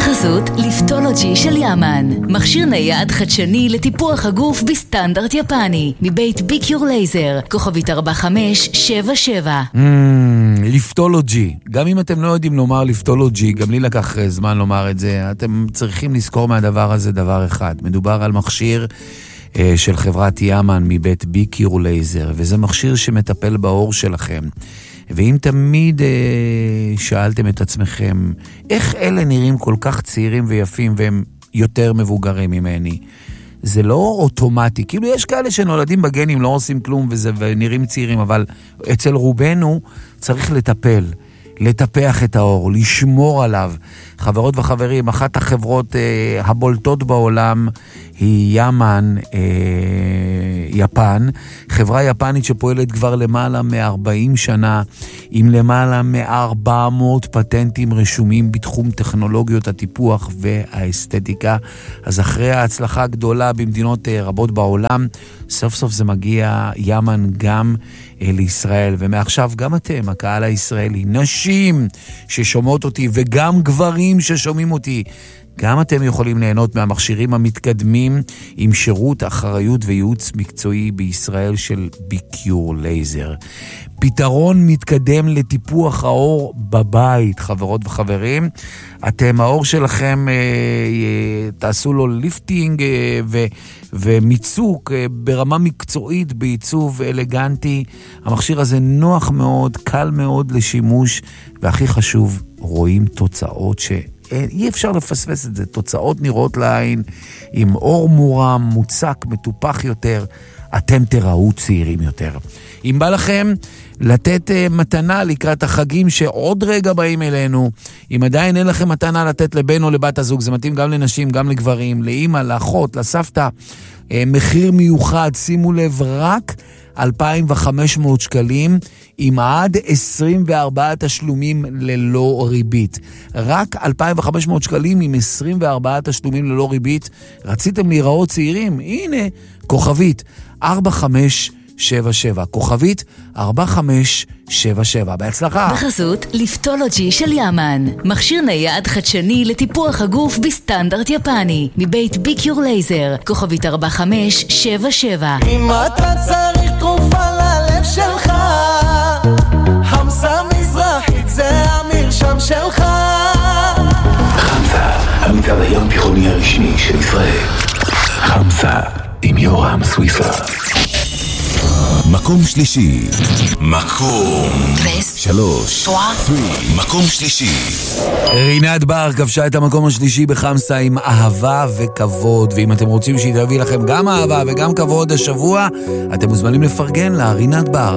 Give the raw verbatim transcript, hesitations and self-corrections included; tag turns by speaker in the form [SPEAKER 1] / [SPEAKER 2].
[SPEAKER 1] בחסות ליפטולוגי של יאמן, מכשיר נייד חדשני לטיפוח הגוף בסטנדרט יפני, מבית ביקיור לייזר, כוכבית ארבע חמש שבע שבע.
[SPEAKER 2] ליפטולוגי, גם אם אתם לא יודעים לומר ליפטולוגי, גם לי לקח זמן לומר את זה, אתם צריכים לזכור מהדבר הזה דבר אחד, מדובר על מכשיר אה, של חברת יאמן מבית ביקיור לייזר, וזה מכשיר שמטפל באור שלכם. ואם תמיד אה, שאלתם את עצמכם, איך אלה נראים כל כך צעירים ויפים והם יותר מבוגרים ממני? זה לא אוטומטי, כאילו יש כאלה שנולדים בגנים, לא עושים כלום וזה, ונראים צעירים, אבל אצל רובנו צריך לטפל, לטפח את האור, לשמור עליו. חברות וחברים, אחת החברות אה, הבולטות בעולם היא יאמן, אה, יפן, חברה יפנית שפועלת כבר למעלה מ-ארבעים שנה, עם למעלה מ-ארבע מאות פטנטים רשומים בתחום טכנולוגיות הטיפוח והאסתטיקה. אז אחרי ההצלחה הגדולה במדינות אה, רבות בעולם, סוף סוף זה מגיע יאמן גם אה, לישראל, ומעכשיו גם אתם, הקהל הישראלי, נשים ששומעות אותי וגם גברים ששומעים אותי, גם אתם יכולים ליהנות מהמכשירים המתקדמים עם שירות, אחריות וייעוץ מקצועי בישראל של ביקיור לייזר. פתרון מתקדם לטיפוח האור בבית, חברות וחברים. אתם, האור שלכם, אה, אה, תעשו לו ליפטינג אה, ו, ומיצוק אה, ברמה מקצועית, בעיצוב אלגנטי. המכשיר הזה נוח מאוד, קל מאוד לשימוש, והכי חשוב, רואים תוצאות ש... אי אפשר לפספס את זה, תוצאות נראות לעין, עם אור מורם, מוצק, מטופח יותר, אתם תראו צעירים יותר. אם בא לכם לתת uh, מתנה לקראת החגים שעוד רגע באים אלינו, אם עדיין אין לכם מתנה לתת לבן או לבת הזוג, זה מתאים גם לנשים, גם לגברים, לאמא, לאחות, לסבתא, uh, מחיר מיוחד, שימו לב, רק אלפיים וחמש מאות שקלים, עם עד עשרים וארבעה תשלומים ללא ריבית. רק אלפיים וחמש מאות שקלים עם עשרים וארבעה תשלומים ללא ריבית. רציתם להיראות צעירים? הנה, כוכבית ארבע חמש שבע שבע. כוכבית ארבע חמש שבע שבע. בהצלחה.
[SPEAKER 1] בחסות ליפטולוגי של יאמן, מכשיר נייד חדשני לטיפוח הגוף בסטנדרט יפני, מבית ביקיור לייזר, כוכבית ארבע חמש שבע שבע.
[SPEAKER 3] אם אתה צריך תרופה ללב שלך, חמסה מזרחית זה המרשם שלך.
[SPEAKER 4] חמסה, המצעד הים תיכוני הרשמי של ישראל. חמסה עם יורם סוויסה. מקום שלישי. מקום שלוש. מקום שלישי.
[SPEAKER 2] רינת בר כבשה את המקום השלישי בחמסה עם אהבה וכבוד, ואם אתם רוצים שהיא תביא לכם גם אהבה וגם כבוד השבוע, אתם מוזמנים לפרגן לה, רינת בר.